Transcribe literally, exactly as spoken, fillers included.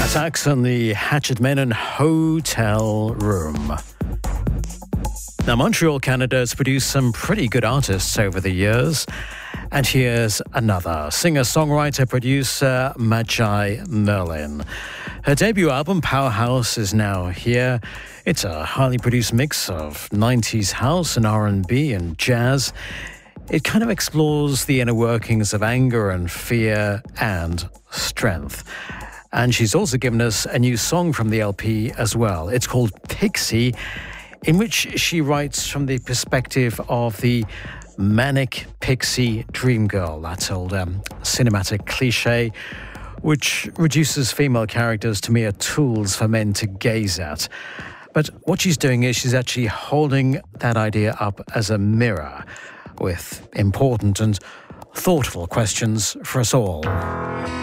Saxon, the Hatchet Men and Hotel Room. Now, Montreal, Canada has produced some pretty good artists over the years. And here's another singer-songwriter, producer, Magi Merlin. Her debut album, Powerhouse, is now here. It's a highly produced mix of nineties house and R and B and jazz. It kind of explores the inner workings of anger and fear and strength. And she's also given us a new song from the L P as well. It's called Pixie, in which she writes from the perspective of the manic pixie dream girl, that old um, cinematic cliche, which reduces female characters to mere tools for men to gaze at. But what she's doing is she's actually holding that idea up as a mirror with important and thoughtful questions for us all.